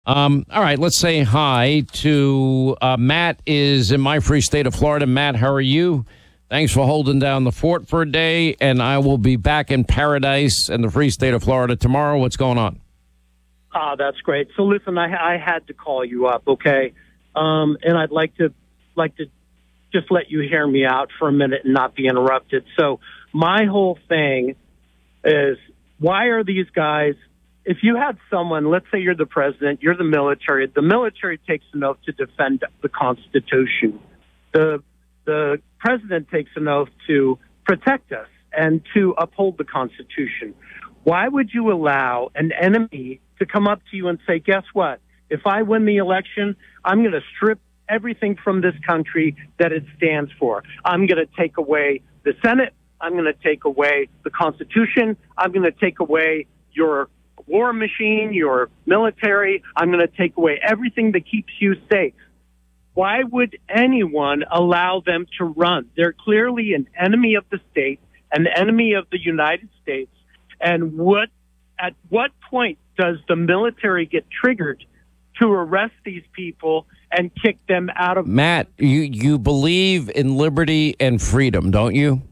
All right, let's say hi to Matt is in my free state of Florida. Matt, how are you? Thanks for holding down the fort for a day, and I will be back in paradise in the free state of Florida tomorrow. What's going on? That's great. So listen, I had to call you up, okay? And I'd like to just let you hear me out for a minute and not be interrupted. So my whole thing is, why are these guys? If you had someone, let's say you're the president, you're the military takes an oath to defend the Constitution. The president takes an oath to protect us and to uphold the Constitution. Why would you allow an enemy to come up to you and say, guess what? If I win the election, I'm going to strip everything from this country that it stands for. I'm going to take away the Senate. I'm going to take away the Constitution. I'm going to take away your war machine, your military. I'm going to take away everything that keeps you safe. Why would anyone allow them to run? They're clearly an enemy of the state, an enemy of the United States. And at what point does the military get triggered to arrest these people and kick them out of... Matt, you believe in liberty and freedom, don't you?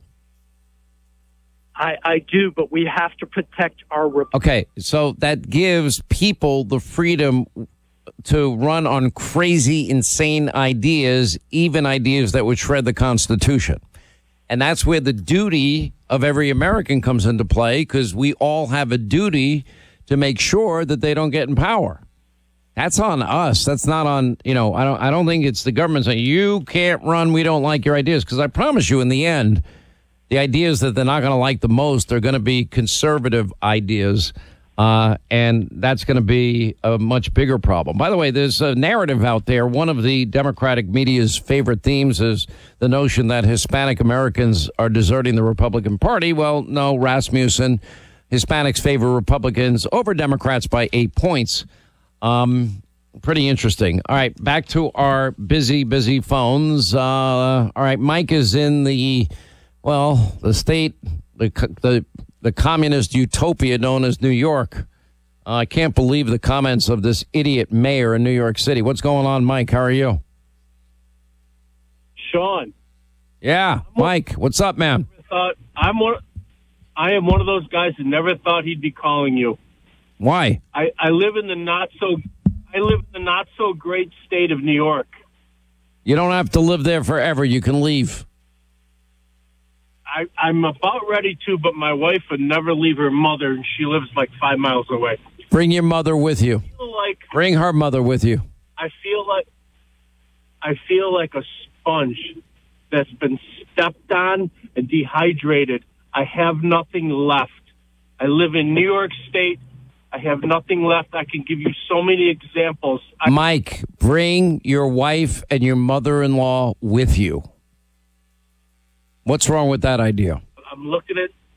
I do, but we have to protect our republic. Okay, so that gives people the freedom to run on crazy, insane ideas, even ideas that would shred the Constitution. And that's where the duty of every American comes into play, because we all have a duty to make sure that they don't get in power. That's on us. That's not on, I don't think it's the government saying, you can't run, we don't like your ideas. Because I promise you, in the end, the ideas that they're not going to like the most are going to be conservative ideas, and that's going to be a much bigger problem. By the way, there's a narrative out there. One of the Democratic media's favorite themes is the notion that Hispanic Americans are deserting the Republican Party. Well, no, Rasmussen, Hispanics favor Republicans over Democrats by 8 points. Pretty interesting. All right, back to our busy phones. All right, Mike is in the state, the communist utopia known as New York. I can't believe the comments of this idiot mayor in New York City. What's going on, Mike? How are you? Sean. Yeah, Mike. What's up, man? I am one of those guys that never thought he'd be calling you. Why? I live in the not so great state of New York. You don't have to live there forever. You can leave. I'm about ready to, but my wife would never leave her mother, and she lives like 5 miles away. Bring your mother with you. Bring her mother with you. I feel like a sponge that's been stepped on and dehydrated. I have nothing left. I live in New York State. I have nothing left. I can give you so many examples. Mike, bring your wife and your mother-in-law with you. What's wrong with that idea? I'm looking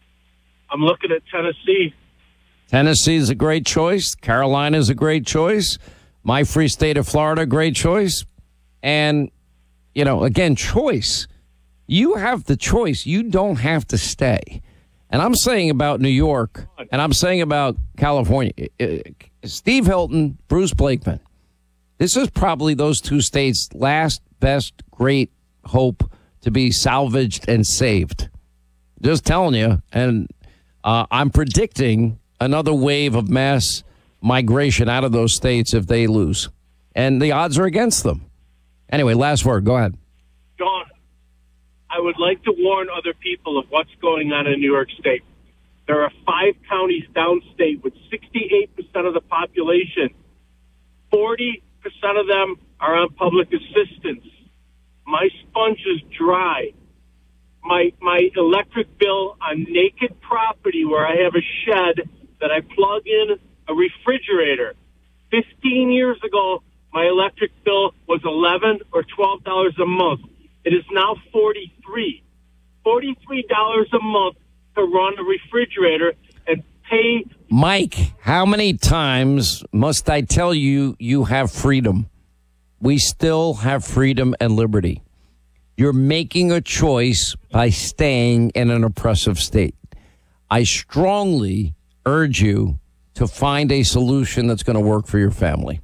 at Tennessee. Tennessee is a great choice. Carolina is a great choice. My free state of Florida, great choice. And, again, choice. You have the choice. You don't have to stay. And I'm saying about New York, and I'm saying about California, Steve Hilton, Bruce Blakeman, this is probably those two states' last, best, great hope to be salvaged and saved. Just telling you. And I'm predicting another wave of mass migration out of those states if they lose. And the odds are against them. Anyway, last word. Go ahead. John, I would like to warn other people of what's going on in New York State. There are 5 counties downstate with 68% of the population. 40% of them are on public assistance. My sponge is dry. My electric bill on naked property where I have a shed that I plug in a refrigerator. 15 years ago, my electric bill was $11 or $12 a month. It is now $43 a month to run a refrigerator and pay. Mike, how many times must I tell you you have freedom? We still have freedom and liberty. You're making a choice by staying in an oppressive state. I strongly urge you to find a solution that's going to work for your family.